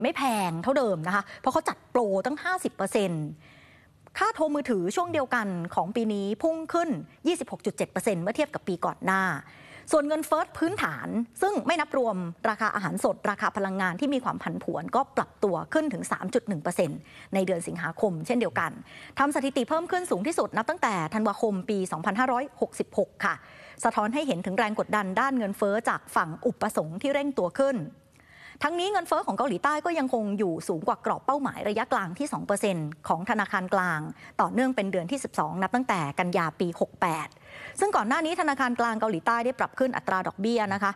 ไม่แพงเท่าเดิมนะคะเพราะเขาจัดโปรตั้ง 50%ค่าโทรมือถือช่วงเดียวกันของปีนี้พุ่งขึ้น 26.7% เมื่อเทียบกับปีก่อนหน้าส่วนเงินเฟ้อพื้นฐานซึ่งไม่นับรวมราคาอาหารสดราคาพลังงานที่มีความผันผวนก็ปรับตัวขึ้นถึง 3.1% ในเดือนสิงหาคมเช่นเดียวกันทำสถิติเพิ่มขึ้นสูงที่สุดนับตั้งแต่ธันวาคมปี 2566 ค่ะสะท้อนให้เห็นถึงแรงกดดันด้านเงินเฟ้อจากฝั่งอุปสงค์ที่เร่งตัวขึ้นทั้งนี้เงินเฟ้อของเกาหลีใต้ก็ยังคงอยู่สูงกว่ากรอบเป้าหมายระยะกลางที่ 2% ของธนาคารกลางต่อเนื่องเป็นเดือนที่ 12 นับตั้งแต่กันยาปี 68 ซึ่งก่อนหน้านี้ธนาคารกลางเกาหลีใต้ได้ปรับขึ้นอัตราดอกเบี้ยนะคะ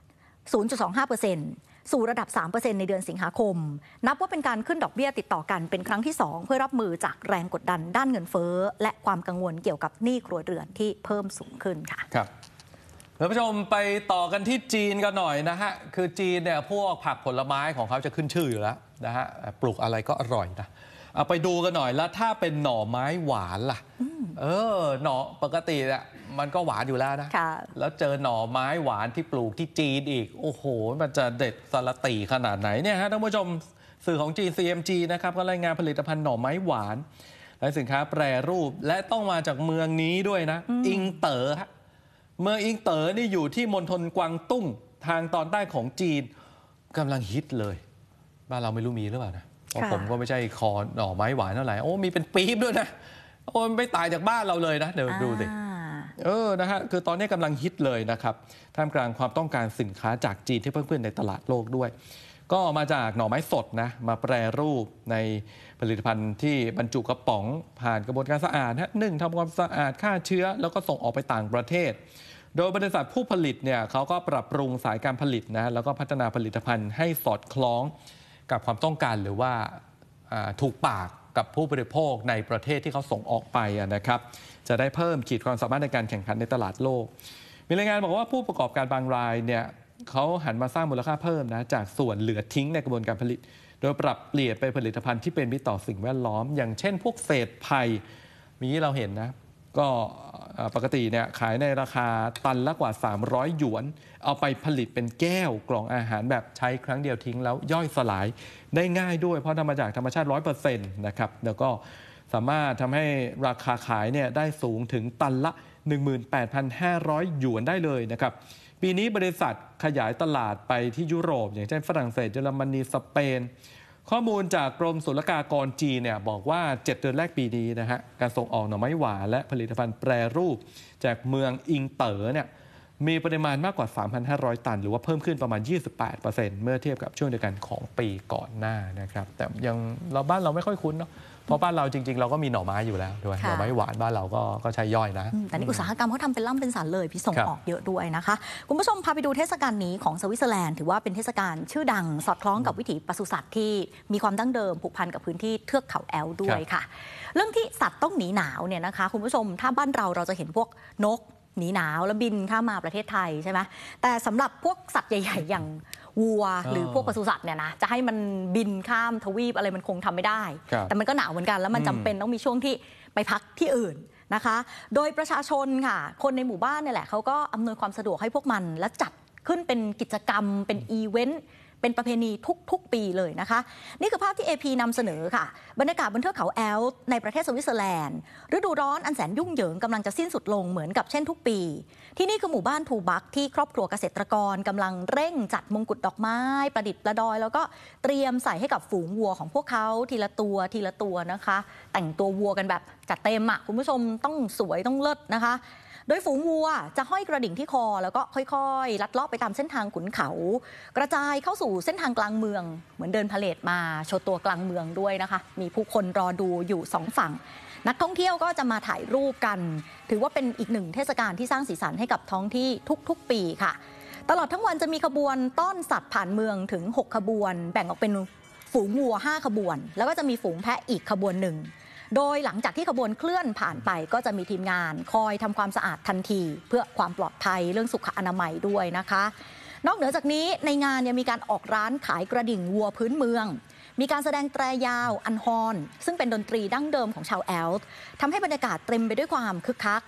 0.25% สู่ระดับ 3% ในเดือนสิงหาคมนับว่าเป็นการขึ้นดอกเบี้ยติดต่อกันเป็นครั้งที่ 2 เพื่อรับมือจากแรงกดดันด้านเงินเฟ้อและความกังวลเกี่ยวกับหนี้ครัวเรือนที่เพิ่มสูงขึ้นค่ะครับท่านผู้ชมไปต่อกันที่จีนกันหน่อยนะฮะคือจีนเนี่ยพวกผักผลไม้ของเขาจะขึ้นชื่ออยู่แล้วนะฮะปลูกอะไรก็อร่อยนะเอาไปดูกันหน่อยแล้วถ้าเป็นหน่อไม้หวานล่ะหน่อปกติเนี่ยมันก็หวานอยู่แล้วนะแล้วเจอหน่อไม้หวานที่ปลูกที่จีนอีกโอ้โหมันจะเด็ดสลัดตีขนาดไหนเนี่ยฮะท่านผู้ชมสื่อของจีน CMG นะครับก็รายงานผลิตภัณฑ์หน่อไม้หวานและสินค้าแปรรูปและต้องมาจากเมืองนี้ด้วยนะอิงเต๋อเมืองอิงเต๋อนี่อยู่ที่มณฑลกวางตุ้งทางตอนใต้ของจีนกำลังฮิตเลยบ้านเราไม่รู้มีหรือเปล่านะเพราะผมก็ไม่ใช่คอหน่อไม้หวานเท่าไหร่โอ้มีเป็นปี๊บด้วยนะโอ้ไม่ตายจากบ้านเราเลยนะเดี๋ยวดูสินะฮะคือตอนนี้กำลังฮิตเลยนะครับท่ามกลางความต้องการสินค้าจากจีนที่เพิ่มขึ้นในตลาดโลกด้วยก็มาจากหน่อไม้สดนะมาแปรรูปในผลิตภัณฑ์ที่บรรจุกระป๋องผ่านกระบวนการสะอาดทำความสะอาดฆ่าเชื้อแล้วก็ส่งออกไปต่างประเทศโดยบริษัทผู้ผลิตเนี่ยเขาก็ปรับปรุงสายการผลิตนะแล้วก็พัฒนาผลิตภัณฑ์ให้สอดคล้องกับความต้องการหรือว่าถูกปากกับผู้บริโภคในประเทศที่เขาส่งออกไปนะครับจะได้เพิ่มขีดความสามารถในการแข่งขันในตลาดโลกมีรายงานบอกว่าผู้ประกอบการบางรายเนี่ยเขาหันมาสร้างมูลค่าเพิ่มนะจากส่วนเหลือทิ้งในกระบวนการผลิตโดยปรับเปลี่ยนไปผลิตภัณฑ์ที่เป็นมิตรต่อสิ่งแวดล้อมอย่างเช่นพวกเศษไผ่มีเราเห็นนะก็ปกติเนี่ยขายในราคาตันละกว่า300 หยวนเอาไปผลิตเป็นแก้วกล่องอาหารแบบใช้ครั้งเดียวทิ้งแล้วย่อยสลายได้ง่ายด้วยเพราะทำมาจากธรรมชาติ 100% นะครับแล้วก็สามารถทำให้ราคาขายเนี่ยได้สูงถึงตันละ 18,500 หยวนได้เลยนะครับปีนี้บริษัทขยายตลาดไปที่ยุโรปอย่างเช่นฝรั่งเศสเยอรมนีสเปนข้อมูลจากกรมศุลกากรจีนเนี่ยบอกว่า7 เดือนแรกปีนี้นะฮะการส่งออกหน่อไม้หวานและผลิตภัณฑ์แปรรูปจากเมืองอิงเต๋อเนี่ยมีปริมาณมากกว่า 3,500 ตันหรือว่าเพิ่มขึ้นประมาณ 28% เมื่อเทียบกับช่วงเดียวกันของปีก่อนหน้านะครับแต่ยังบ้านเราไม่ค่อยคุ้นเนาะเพราะบ้านเราจริงๆเราก็มีหน่อไม้อยู่แล้วด้วยหน่อไม้หวานบ้านเราก็ใช้ย่อยนะแต่นี่อุตสาหกรรมเขาทำเป็นล่ำเป็นสันเลยพี่ส่งออกเยอะด้วยนะคะคุณผู้ชมพาไปดูเทศกาลนี้ของสวิตเซอร์แลนด์ถือว่าเป็นเทศกาลชื่อดังสอดคล้องกับวิถีปศุสัตว์ที่มีความดั้งเดิมผูกพันกับพื้นที่เทือกเขาแอลป์ด้วยค่ะเรื่องที่สัตว์ต้องหนีหนาวเนี่ยนะคะคุณผู้ชมถ้าบ้านเราจะเห็นพวกนกหนีหนาวแล้วบินข้ามมาประเทศไทยใช่ไหมแต่สำหรับพวกสัตว์ใหญ่ๆอย่างวัวหรือพวกปศุสัตว์เนี่ยนะจะให้มันบินข้ามทวีปอะไรมันคงทำไม่ได้แต่มันก็หนาวเหมือนกันแล้วมันจำเป็นต้องมีช่วงที่ไปพักที่อื่นนะคะโดยประชาชนค่ะคนในหมู่บ้านเนี่ยแหละเขาก็อำนวยความสะดวกให้พวกมันและจัดขึ้นเป็นกิจกรรมเป็นอีเวนต์เป็นประเพณีทุกปีเลยนะคะนี่คือภาพที่ AP นำเสนอค่ะบรรยากาศบนเทือกเขาแอลป์ในประเทศสวิตเซอร์แลนด์ฤดูร้อนอันแสนยุ่งเหยิงกำลังจะสิ้นสุดลงเหมือนกับเช่นทุกปีที่นี่คือหมู่บ้านทูบักที่ครอบครัวเกษตรกรกำลังเร่งจัดมงกุฎดอกไม้ประดิษฐ์ประดอยแล้วก็เตรียมใส่ให้กับฝูงวัวของพวกเขาทีละตัวนะคะแต่งตัววัวกันแบบจัดเต็มคุณผู้ชมต้องสวยต้องเลิศนะคะโดยฝูงวัวจะห้อยกระดิ่งที่คอแล้วก็ค่อยๆลัดเลาะไปตามเส้นทางขุนเขากระจายเข้าสู่เส้นทางกลางเมืองเหมือนเดินพาเหรดมาโชว์ตัวกลางเมืองด้วยนะคะมีผู้คนรอดูอยู่2 ฝั่งนักท่องเที่ยวก็จะมาถ่ายรูปกันถือว่าเป็นอีกหนึ่งเทศกาลที่สร้างสีสันให้กับท้องที่ทุกๆปีค่ะตลอดทั้งวันจะมีขบวนต้อนสัตว์ผ่านเมืองถึง6 ขบวนแบ่งออกเป็นฝูงวัว5 ขบวนแล้วก็จะมีฝูงแพะอีกขบวนหนึ่งโดยหลังจากที่ขบวนเคลื่อนผ่านไปก็จะมีทีมงานคอยทำความสะอาดทันทีเพื่อความปลอดภัยเรื่องสุขอนามัยด้วยนะคะนอกเหนือจากนี้ในงานยังมีการออกร้านขายกระดิ่งวัวพื้นเมืองมีการแสดงแตรยาวอันฮอนซึ่งเป็นดนตรีดั้งเดิมของชาวแอลป์ทำให้บรรยากาศเต็มไปด้วยความคึกคัก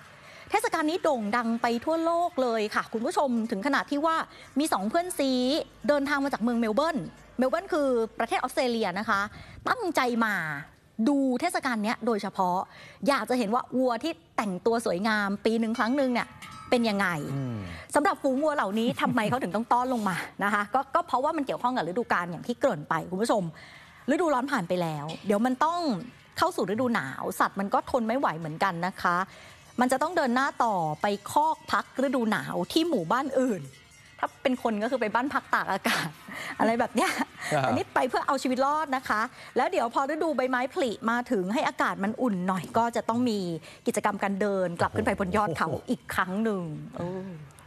เทศกาลนี้โด่งดังไปทั่วโลกเลยค่ะคุณผู้ชมถึงขนาดที่ว่ามี2เพื่อนซีเดินทางมาจากเมืองเมลเบิร์นคือประเทศออสเตรเลียนะคะตั้งใจมาดูเทศกาลนี้โดยเฉพาะอยากจะเห็นว่าวัวที่แต่งตัวสวยงามปีหนึ่งครั้งหนึ่งเนี่ยเป็นยังไงสำหรับฝูงวัวเหล่านี้ทำไมเขาถึงต้องต้อนลงมานะคะก็เพราะว่ามันเกี่ยวข้องกับฤดูกาลอย่างที่เกริ่นไปคุณผู้ชมฤดูร้อนผ่านไปแล้วเดี๋ยวมันต้องเข้าสู่ฤดูหนาวสัตว์มันก็ทนไม่ไหวเหมือนกันนะคะมันจะต้องเดินหน้าต่อไปคอกพักฤดูหนาวที่หมู่บ้านอื่นถ้าเป็นคนก็คือไปบ้านพักตากอากาศ อะไรแบบเนี้ยอันนี้ไปเพื่อเอาชีวิตรอดนะคะแล้วเดี๋ยวพอฤดูใบไม้ผลิมาถึงให้อากาศมันอุ่นหน่อยก็จะต้องมีกิจกรรมการเดินกลับขึ้นไปบนยอดเขาอีกครั้งหนึ่ง